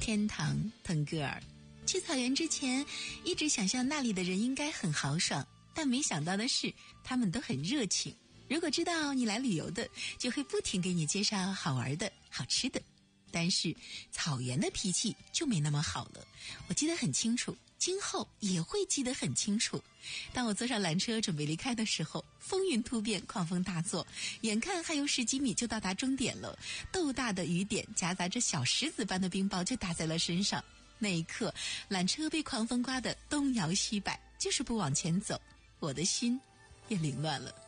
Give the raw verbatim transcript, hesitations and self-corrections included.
天堂腾格尔。去草原之前，一直想象那里的人应该很豪爽，但没想到的是，他们都很热情。如果知道你来旅游的，就会不停给你介绍好玩的、好吃的。但是草原的脾气就没那么好了，我记得很清楚，今后也会记得很清楚。当我坐上缆车准备离开的时候，风云突变，狂风大作，眼看还有十几米就到达终点了，豆大的雨点夹杂着小石子般的冰雹就打在了身上。那一刻，缆车被狂风刮得东摇西摆，就是不往前走，我的心也凌乱了。